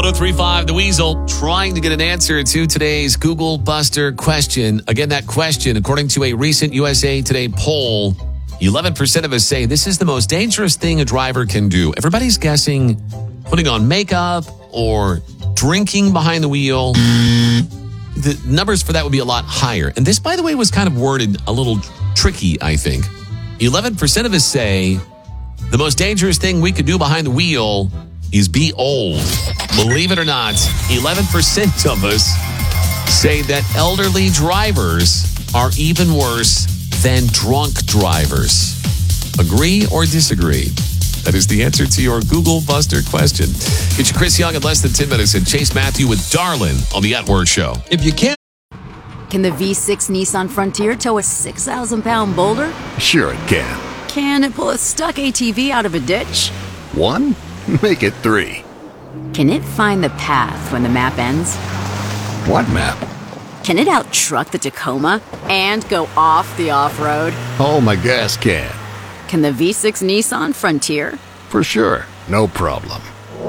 1035 The Weasel, trying to get an answer to today's Google Buster question. Again, that question, according to a recent USA Today poll, 11% of us say this is the most dangerous thing a driver can do. Everybody's guessing putting on makeup or drinking behind the wheel. The numbers for that would be a lot higher. And this, by the way, was kind of worded a little tricky, I think. 11% of us say the most dangerous thing we could do behind the wheel is be old. Believe it or not, 11% of us say that elderly drivers are even worse than drunk drivers. Agree or disagree? That is the answer to your Google Buster question. Get your Chris Young in less than 10 minutes and Chase Matthew with Darlin on the At Work Show. If you can't... Can the V6 Nissan Frontier tow a 6,000-pound boulder? Sure it can. Can it pull a stuck ATV out of a ditch? 1? Make it 3. Can it find the path when the map ends? What map? Can it out-truck the Tacoma and go off the off-road? Oh, my gas can. Can the V6 Nissan Frontier? For sure. No problem.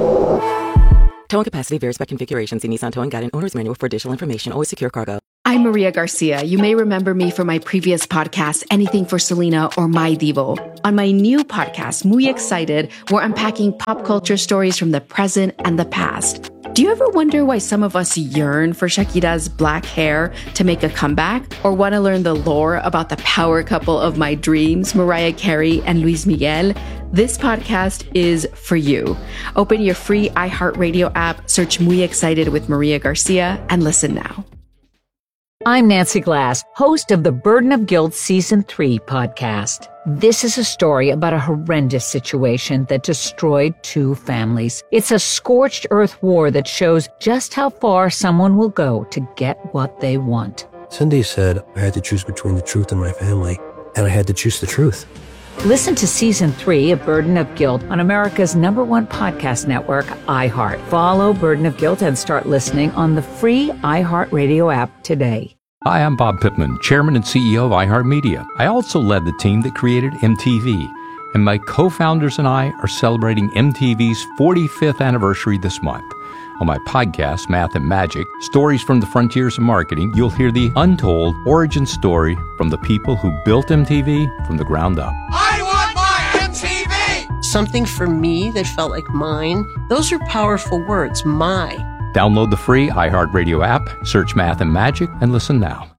Towing capacity varies by configuration. See Nissan Towing Guide and Owner's Manual for additional information. Always secure cargo. I'm Maria Garcia. You may remember me from my previous podcast, Anything for Selena or My Devo. On my new podcast, Muy Excited, we're unpacking pop culture stories from the present and the past. Do you ever wonder why some of us yearn for Shakira's black hair to make a comeback? Or want to learn the lore about the power couple of my dreams, Mariah Carey and Luis Miguel? This podcast is for you. Open your free iHeartRadio app, search Muy Excited with Maria Garcia, and listen now. I'm Nancy Glass, host of the Burden of Guilt Season 3 podcast. This is a story about a horrendous situation that destroyed 2 families. It's a scorched earth war that shows just how far someone will go to get what they want. Cindy said I had to choose between the truth and my family, and I had to choose the truth. Listen to Season 3 of Burden of Guilt on America's #1 podcast network, iHeart. Follow Burden of Guilt and start listening on the free iHeartRadio app today. Hi, I'm Bob Pittman, Chairman and CEO of iHeartMedia. I also led the team that created MTV, and my co-founders and I are celebrating MTV's 45th anniversary this month. On my podcast, Math and Magic, Stories from the Frontiers of Marketing, you'll hear the untold origin story from the people who built MTV from the ground up. I want my MTV! Something for me that felt like mine. Those are powerful words, my. Download the free iHeartRadio app, search Math and Magic, and listen now.